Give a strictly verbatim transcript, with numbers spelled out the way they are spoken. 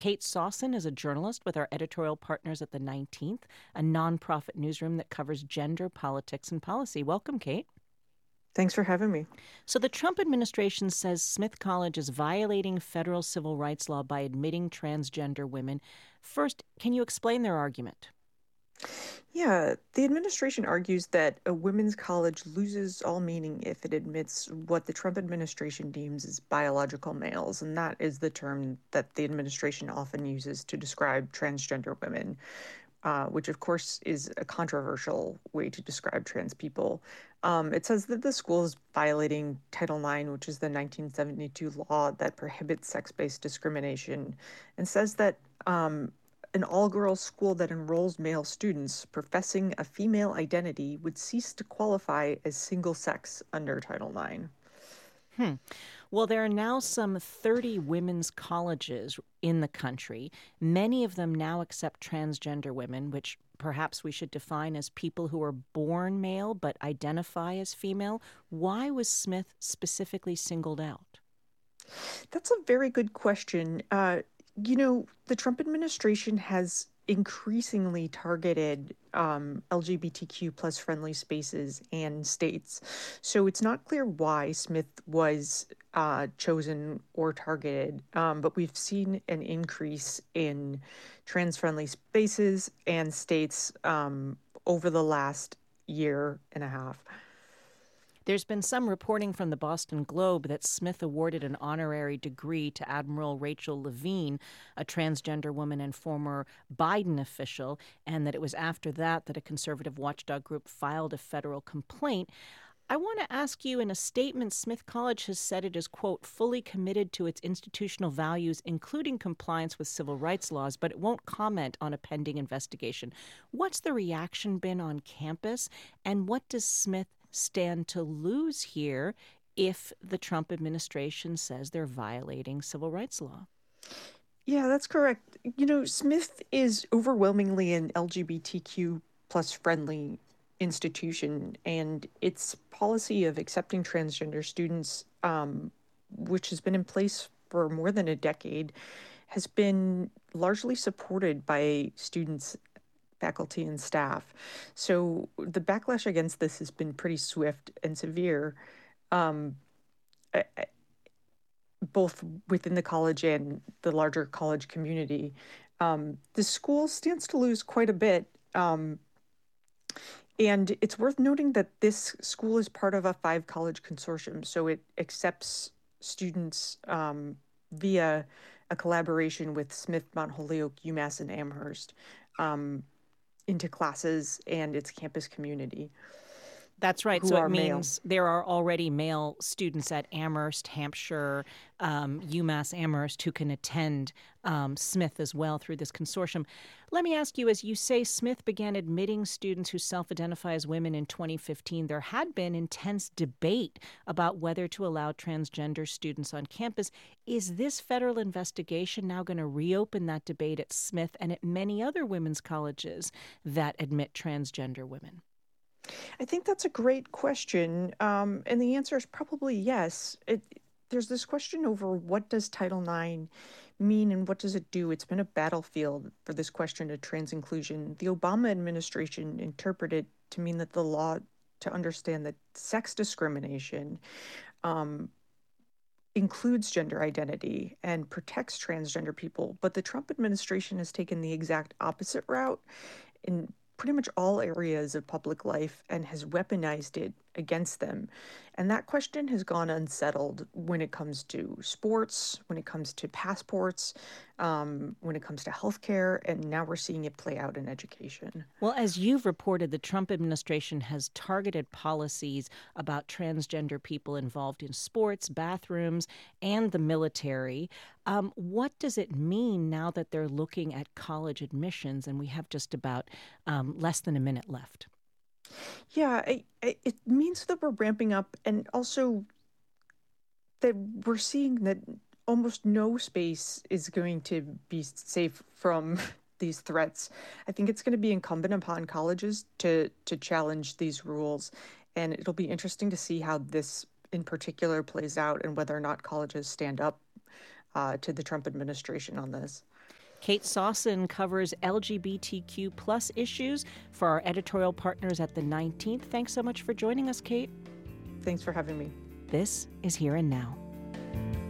Kate Sawson is a journalist with our editorial partners at the nineteenth, a nonprofit newsroom that covers gender, politics, and policy. Welcome, Kate. Thanks for having me. So, the Trump administration says Smith College is violating federal civil rights law by admitting transgender women. First, can you explain their argument? Yeah, the administration argues that a women's college loses all meaning if it admits what the Trump administration deems as biological males, and that is the term that the administration often uses to describe transgender women, uh, which of course is a controversial way to describe trans people. Um, it says that the school is violating Title nine, which is the nineteen seventy-two law that prohibits sex-based discrimination, and says that um, an all-girls school that enrolls male students professing a female identity would cease to qualify as single-sex under Title nine. Hmm. Well, there are now some thirty women's colleges in the country. Many of them now accept transgender women, which perhaps we should define as people who are born male but identify as female. Why was Smith specifically singled out? That's a very good question. Uh, you know, the Trump administration has increasingly targeted um, L G B T Q plus friendly spaces and states. So it's not clear why Smith was uh, chosen or targeted, um, but we've seen an increase in trans friendly spaces and states um, over the last year and a half. There's been some reporting from the Boston Globe that Smith awarded an honorary degree to Admiral Rachel Levine, a transgender woman and former Biden official, and that it was after that that a conservative watchdog group filed a federal complaint. I want to ask you, in a statement, Smith College has said it is, quote, fully committed to its institutional values, including compliance with civil rights laws, but it won't comment on a pending investigation. What's the reaction been on campus, and what does Smith stand to lose here if the Trump administration says they're violating civil rights law? Yeah, that's correct. You know, Smith is overwhelmingly an L G B T Q plus friendly institution, and its policy of accepting transgender students, um, which has been in place for more than a decade, has been largely supported by students, faculty, and staff. So the backlash against this has been pretty swift and severe. Um, I, I- both within the college and the larger college community. Um, the school stands to lose quite a bit. Um, and it's worth noting that this school is part of a five college consortium. So it accepts students um, via a collaboration with Smith, Mount Holyoke, UMass, and Amherst um, into classes and its campus community That's right. who So it are male. means there are already male students at Amherst, Hampshire, um, UMass Amherst who can attend um, Smith as well through this consortium. Let me ask you, as you say, Smith began admitting students who self identify as women in twenty fifteen. There had been intense debate about whether to allow transgender students on campus. Is this federal investigation now going to reopen that debate at Smith and at many other women's colleges that admit transgender women? I think that's a great question. Um, and the answer is probably yes. It, there's this question over what does Title nine mean and what does it do? It's been a battlefield for this question of trans inclusion. The Obama administration interpreted to mean that the law to understand that sex discrimination um, includes gender identity and protects transgender people. But the Trump administration has taken the exact opposite route in pretty much all areas of public life and has weaponized it against them. And that question has gone unsettled when it comes to sports, when it comes to passports, um, when it comes to healthcare, and now we're seeing it play out in education. Well, as you've reported, the Trump administration has targeted policies about transgender people involved in sports, bathrooms, and the military. Um, what does it mean now that they're looking at college admissions? And we have just about um, less than a minute left. Yeah, I, I, it means that we're ramping up, and also that we're seeing that almost no space is going to be safe from these threats. I think it's going to be incumbent upon colleges to to challenge these rules, and it'll be interesting to see how this in particular plays out and whether or not colleges stand up uh, to the Trump administration on this. Kate Sawson covers L G B T Q plus issues for our editorial partners at the nineteenth. Thanks so much for joining us, Kate. Thanks for having me. This is Here and Now.